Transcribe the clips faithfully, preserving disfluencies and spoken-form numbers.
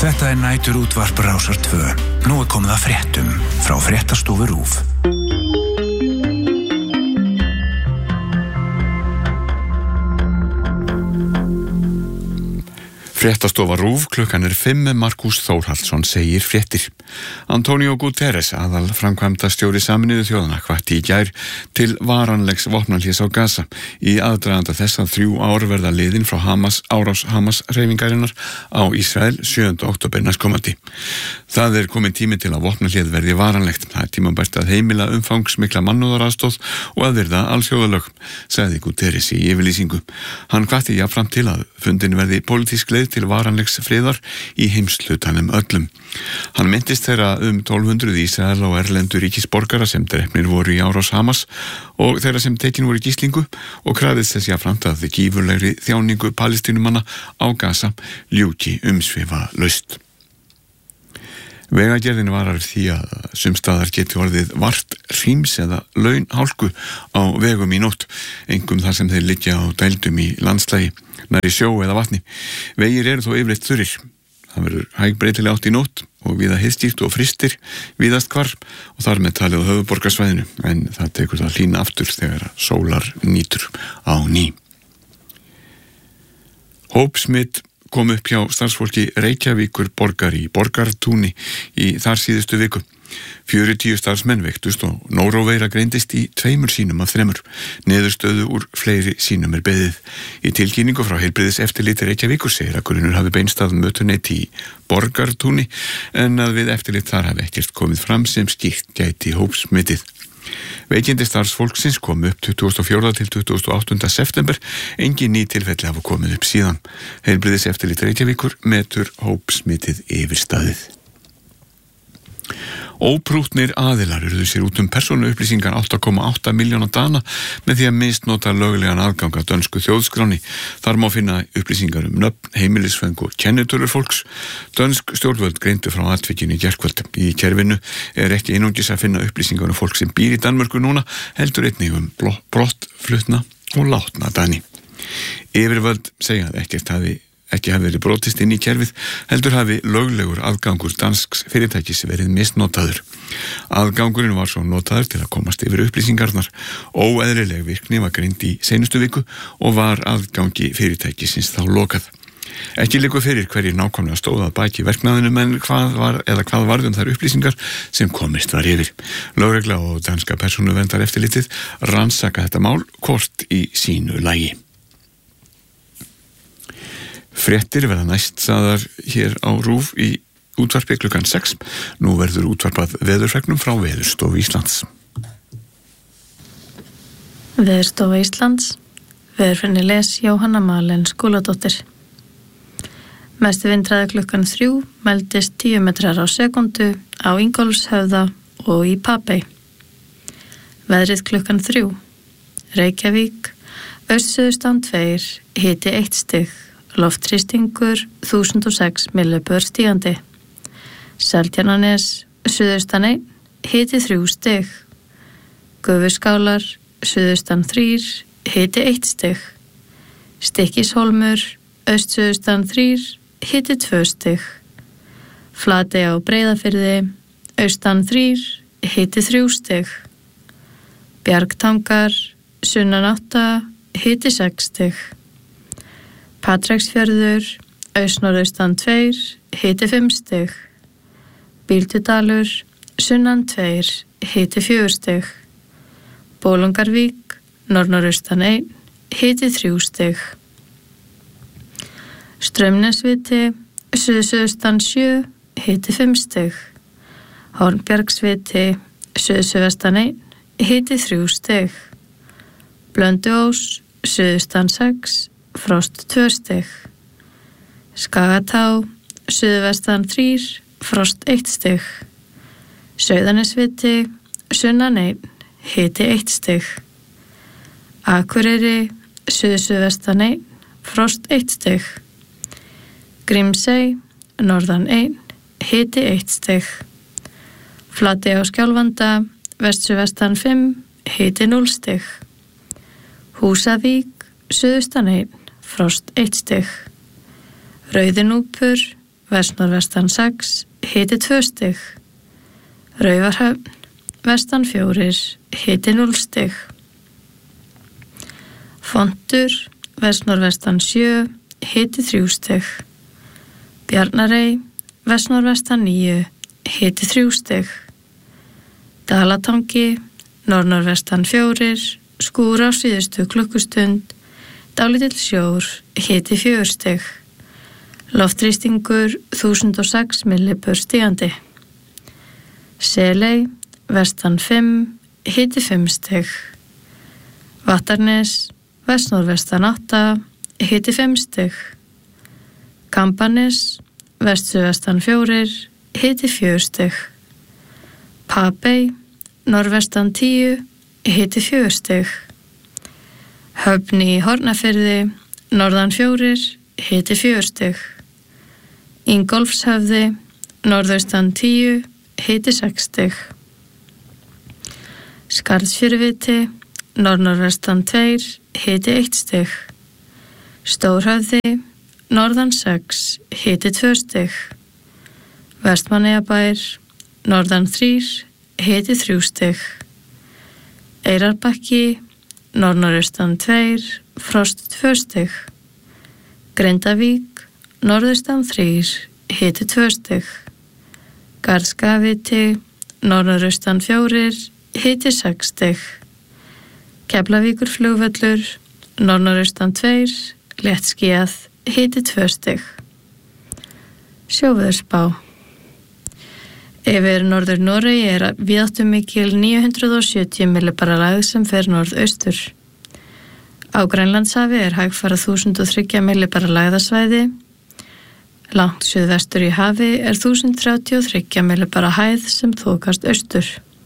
Þetta er nætur útvarp Rásar tvö. Nú er komið að fréttum frá fréttastofu RÚV. Fréttastofa RÚV, klukkan er fimm, Markús Þórhallsson segir fréttir. Antonio Guterres, aðal framkvæmdastjóri Sameinuðu þjóðanna, hvatti í gær til varanlegs vopnahlés á Gaza í aðdraganda þess að þrjú ár verða liðin frá Hamas, árás Hamas hreyfingarinnar á Ísrael sjöunda október næstkomandi. Það er komin tími til að vopnahléð verði varanlegt. Það er tímabært að heimila umfangsmikla mannúðaraðstoð og að virða alþjóðalög, sagði Guterres í yfirlýsingu. Hann hvatti jafnframt til að fundin verði pólitísk leið til varanlegs friðar í heimshlutanum öllum. Hann minntist þeirra um tólf hundruð Ísrael og erlendu ríkisborgara sem drepnir voru í árás Hamas og þeirra sem tekin voru í gíslingu og krafðist þess jafnframt að þið gífurlegri þjáningu palestínumanna á Gaza ljúki umsvifalaust. Vegagerðin varar því að sumstaðar geti orðið vart hríms eða launhálku á vegum í nótt, einkum þar sem þeir liggja á dældum í landslagi, nær í sjó eða vatni. Vegir eru þó yfirleitt þurrir. Það verður hæg breytileg átt í nótt og víða heiðskýrt og fristir víðast hvar og þar með talið á höfuðborgarsvæðinu, en það tekur það hlýna aftur þegar sólar nýtur á ný. Hópsmit kom upp hjá starfsfólki Reykjavíkur borgar í Borgartúni í þar síðustu viku. fjörutíu starfsmenn veiktust og nóróveira greindist í tveimur sínum af þremur. Niðurstöðu úr fleiri sínum er beðið. Í tilkynningu frá heilbrigðiseftirliti Reykjavíkur segir að grunur hafi beinst að mötuneyti í Borgartúni en að við eftirlit þar hafi ekkert komið fram sem skýrt gæti hópsmitið. Veikindi starfsfólksins kom upp tuttugasta og fjórða til tuttugasta og áttunda september, engin ný tilfelli hafa komið upp síðan. Heilbrigðiseftirlit Reykjavíkur metur hópsmitið yfirstaðið. Óprúttnir aðilar urðu sér út um persónuupplýsingar átta komma átta milljóna dana með því að misnota löglegan aðgang að dönsku þjóðskráni. Þar má finna upplýsingar um nöfn, heimilisföng og kennitölur fólks. Dönsk stjórnvöld greindu frá atvikinu í gærkvöld. Í kerfinu er ekki einungis að finna upplýsingar um fólk sem býr í Danmörku núna, heldur einnig um brottflutna og látna dani. Yfirvöld segja að ekkert hafi ekki hafi verið brotist inn í kerfið, heldur hafi löglegur aðgangur dansks fyrirtækis verið misnotaður. Aðgangurinn var svo notaður til að komast yfir upplýsingarnar. Óeðlileg virkni var greind í seinustu viku og var aðgangi fyrirtækisins þá lokað. Ekki liggur fyrir hverjir nákvæmlega stóð að baki verknaðinum en hvað var eða hvað varðum þær upplýsingar sem komist var yfir. Lögregla og danska persónuverndar-eftirlitið rannsaka þetta mál hvort í sínu lagi. Fréttir verða næst sagðar hér á RÚV í útvarpi klukkan sex. Nú verður útvarpað veðurfregnum frá Veðurstofu Íslands. Veðurstofa Íslands, veðurfræðinni les Jóhanna Malen Skúladóttir. Mestu vindhraði klukkan þrjú mældist tíu metrar á sekundu á Ingólfshöfða og í Papey. Veðrið klukkan þrjú. Reykjavík, austursuðaustan tveir, hiti eitt stig. Loftþrýstingur þúsund og sex millibör stígandi. Seltjarnarnes, suðaustan einn, hiti þrjú stig. Gufuskálar, suðaustan þrír, hiti eitt stig. Stykkishólmur, austsuðaustan þrír, hiti tvö stig. Flatey á Breiðafirði, austan þrír, hiti þrjú stig. Bjargtangar, sunnan átta, hiti sex stig. Patreksfjörður, austnorðaustan tveir, hiti fimm stig. Bíldudalur, sunnan tveir, hiti fjögur stig. Bolungarvík, norðnorðaustan einn, hiti þrjú stig. Straumnesviti, suðsuðaustan sjö, hiti fimm stig. Hornbjargsviti, suðsuðvestan einn, hiti þrjú stig. Blönduós, suðaustan sex, frost tvö stig. Skagatá, suðvestan þrír, frost eitt stig. Sauðanesviti, sunnan einn, hiti eitt stig. Akureyri, suðsuðvestan einn, frost eitt stig. Grímsey, norðan einn, hiti eitt stig. Flatey á Skjálfanda, vesturvestan fimm, hiti núll stig. Húsavík, suðaustan einn, frost eitt stig. Rauðinúpur, vestnorvestan sex, hiti tvö stig. Raufarhöfn, vestan fjórir, hiti núll stig. Fontur, vestnorvestan sjö, hiti þrjú stig. Bjarnarey, vestnorvestan níu, hiti þrjú stig. Dalatangi, norðnorvestan fjórir, skúr á síðustu klukkustund, dálítill sjór, hiti fjögur stig. Loftþrýstingur þúsund og sex millibur stigandi. Seley, vestan fimm, hiti fimm stig. Vattarnes, vestnorvestan átta, hiti fimm stig. Kambanes, vestsuðvestan fjórir, hiti fjögur stig. Papey, norðvestan tíu, hiti fjögur stig. Höfn í Hornafirði, norðan fjórir, hiti fjögur stig. Ingólfshöfði, norðaustan tíu, hiti sex stig. Skarðsfjöruviti, norðnorvestan tveir, hiti eitt stig. Stórhöfði, norðan sex, hiti tvö stig. Vestmannaeyjabær, norðan þrír, hiti þrjú stig. Eyrarbakki, norðnorðaustan tveir, frost tvö stig. Grindavík, norðaustan þrír, hiti tvö stig. Garðskagaviti, norðnorðaustan fjórir, hiti sex stig. Keflavíkurflugvöllur, norðnorðaustan tveir, léttskýjað, hiti tvö stig. Sjóveðurspá. Yfir norður Noregi er víðáttumikil níu hundruð sjötíu millibara lægð sem fer norðaustur. Á Grænlandshafi er hægfara þúsund og þrjú millibara lægðasvæði. Langt suðvestur í hafi er þúsund þrjátíu og þrjú millibara hæð sem þokast austur.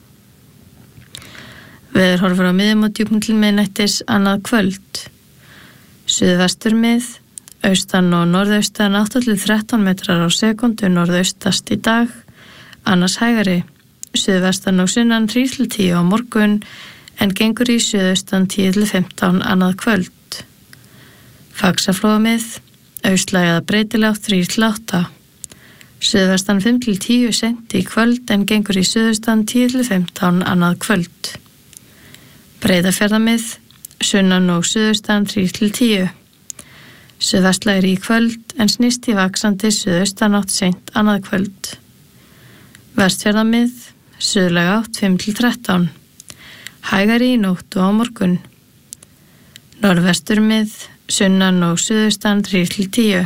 Veðurhorfur á miðum og djúpum til miðnættis annað kvöld. Suðvestur mið, austan og norðaustan átta til þrettán metrar á sekundu norðaustast í dag, annars hægari. Suðvestan og sunnan þrír til tíu á morgun en gengur í suðaustan tíu til fimmtán annað kvöld. Faxaflóamið, austlægða breytilátt þrír til átta. Suðvestan fimm til tíu seint í kvöld en gengur í suðaustan tíu til fimmtán annað kvöld. Breiðafjarðamið, sunnan og suðaustan þrír til tíu. Suðvestlægri í kvöld en snýst í vaxandi suðaustan átt seint annað kvöld. Vestfjarðamið, suðlæg átt fimm til þrettán. Hægari í nótt og á morgun. Norðvesturmið, sunnan og suðaustan þrír til tíu.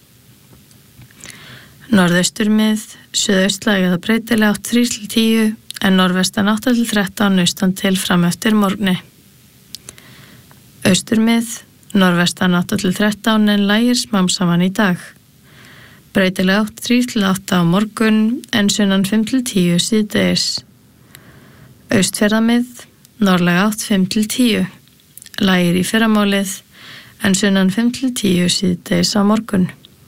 Norðausturmið, suðaustlæg eða breytileg átt þrír til tíu en norðvestan átta til þrettán austan til fram eftir morgni. Austurmið, norðvestan átta til þrettán en lægir smám saman í dag. Breytileg átt þrír til átta á morgun en sunnan fimm til tíu síðdegis. Austfjarðamið, norðlæg átt fimm til tíu. Lægir í fyrramálið en sunnan fimm til tíu síðdegis á morgun.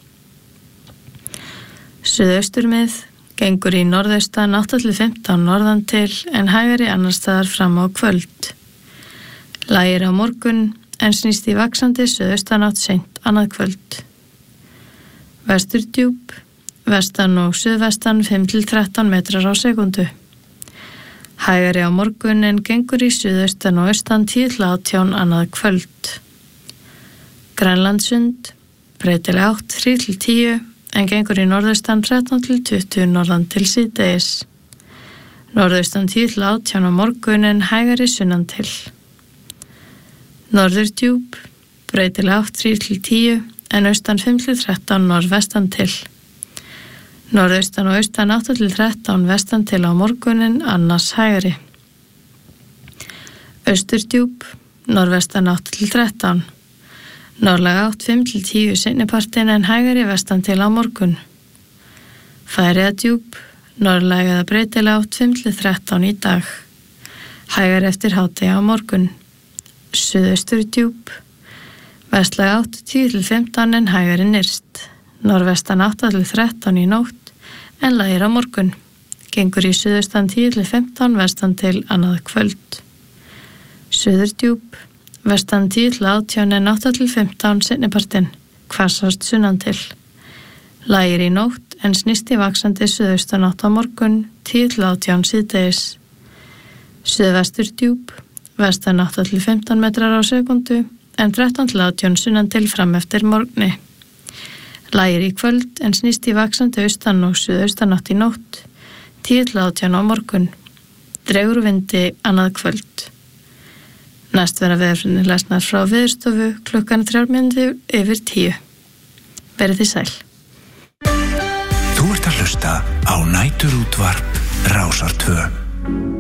Suðausturmið, gengur í norðaustan átta til fimmtán norðan til en hægari annar staðar fram á kvöld. Lægir á morgun en snýst í vaxandi suðaustan átt seint annað kvöld. Vesturdjúp, vestan og suðvestan fimm til þrettán metrar á sekundu. Hægari á morgun en gengur í suðaustan og austan tíu til átján annað kvöld. Grænlandssund, breytileg átt þrír til tíu en gengur í norðaustan þrettán til tuttugu norðan til síðdegis. Norðaustan tíu til átján á morgun en hægari sunnan til. Norðurdjúp, breytileg átt þrír til tíu en austan fimm til þrettán norðvestan til. Norðaustan og austan átta til þrettán vestan til á morgunin annars hægari. Austurdjúp, norðvestan átta til þrettán. Norðlæg átt fimm til tíu seinnipartin en hægari vestan til á morgun. Færeyjadjúp, norðlæg eða breytileg átt fimm til þrettán í dag. Hægari eftir hádegi á morgun. Suðausturdjúp, vestlæg átt tíu til fimmtán en hægari nyrst. Norðvestan átta til þrettán í nótt en lægir á morgun. Gengur í suðaustan tíu til fimmtán vestan til annað kvöld. Suðurdjúp, vestan tíu til átján en átta til fimmtán seinnipartin, hvassast sunnan til. Lægir í nótt en snýst í vaxandi suðaustanátt á morgun, tíu til átján síðdegis. Suðvestur djúp, vestan átta til fimmtán metrar á sekundu, en þrettán til átján sunnan til fram eftir morgni. Lægir í kvöld en snýst í vaxandi austan og suðaustanátt í nótt, tíu til átján á morgun. Dregur vindi annað kvöld. Næst vera veðurfréttir lesnar frá Veðurstofu klukkan þrjár mínútur yfir tíu. Verið þið sæl. Þú ert að hlusta á Næturútvarp Rásar tvö.